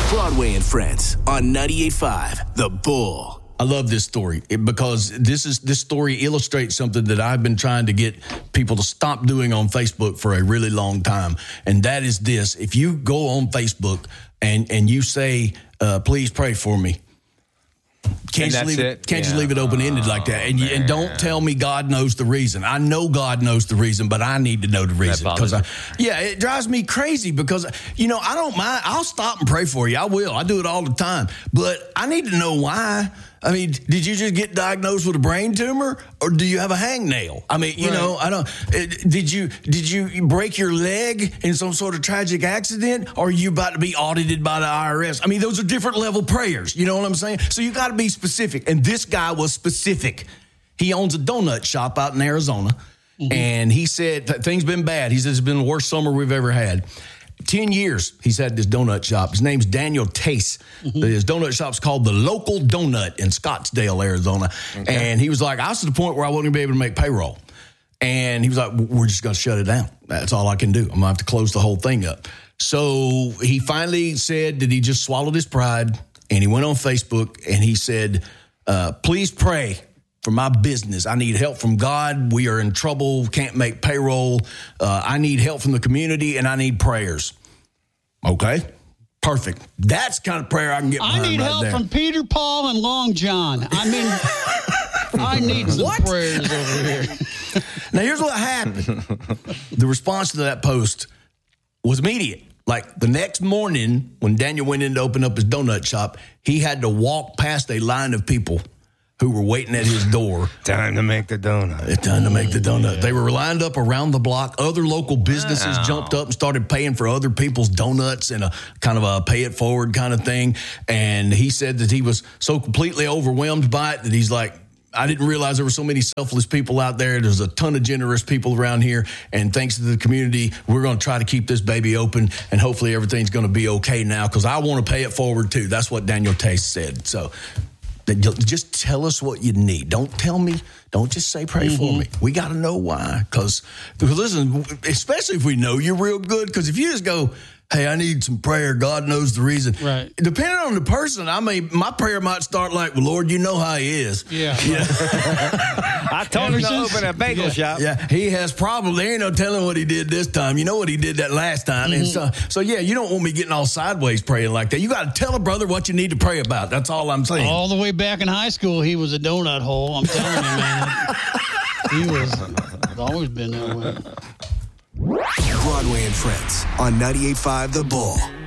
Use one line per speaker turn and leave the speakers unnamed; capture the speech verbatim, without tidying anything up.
Broadway and Friends on ninety-eight point five The Bull.
I love this story because this is this story illustrates something that I've been trying to get people to stop doing on Facebook for a really long time. And that is this. If you go on Facebook and, and you say, uh, please pray for me, Can't, just leave, it, can't yeah. just leave it open-ended oh, like that. And, you, and don't tell me God knows the reason. I know God knows the reason, but I need to know the reason. Because I, Yeah, it drives me crazy because, you know, I don't mind. I'll stop and pray for you. I will. I do it all the time. But I need to know why. I mean, did you just get diagnosed with a brain tumor, or do you have a hangnail? I mean, you right. know, I don't. Did you did you break your leg in some sort of tragic accident, or are you about to be audited by the I R S? I mean, those are different level prayers. You know what I'm saying? So you got to be specific. And this guy was specific. He owns a donut shop out in Arizona, mm-hmm. and he said things been bad. He said it's been the worst summer we've ever had. Ten years he's had this donut shop. His name's Daniel Tace. Mm-hmm. His donut shop's called The Local Donut in Scottsdale, Arizona. Okay. And he was like, I was to the point where I wasn't going to be able to make payroll. And he was like, we're just going to shut it down. That's all I can do. I'm going to have to close the whole thing up. So he finally said that he just swallowed his pride, and he went on Facebook, and he said, uh, please pray for my business. I need help from God. We are in trouble, can't make payroll. Uh, I need help from the community, and I need prayers. Okay, perfect. That's the kind of prayer I can get behind.
I need
right
help
there.
from Peter, Paul, and Long John. I mean, I need some what? prayers over here.
Now, here's what happened. The response to that post was immediate. Like the next morning, when Daniel went in to open up his donut shop, he had to walk past a line of people who were waiting at his door.
Time to make the donut.
It's time to make the donut. Yeah. They were lined up around the block. Other local businesses wow. jumped up and started paying for other people's donuts in a kind of a pay it forward kind of thing. And he said that he was so completely overwhelmed by it that he's like, I didn't realize there were so many selfless people out there. There's a ton of generous people around here. And thanks to the community, we're going to try to keep this baby open. And hopefully everything's going to be okay now because I want to pay it forward too. That's what Daniel Tace said. So just tell us what you need. Don't tell me. Don't just say pray mm-hmm. for me. We got to know why. Because, listen, especially if we know you're real good. Because if you just go, hey, I need some prayer, God knows the reason.
Right.
Depending on the person, I mean, my prayer might start like, well, Lord, you know how he is.
Yeah.
yeah.
I told him to open a bagel
yeah.
shop.
Yeah, he has problems. There ain't no telling what he did this time. You know what he did that last time. Mm-hmm. And so, so, yeah, you don't want me getting all sideways praying like that. You got to tell a brother what you need to pray about. That's all I'm saying.
All the way back in high school, he was a donut hole. I'm telling you, man. He was he's always been that way.
Broadway and Friends on ninety-eight point five The Bull.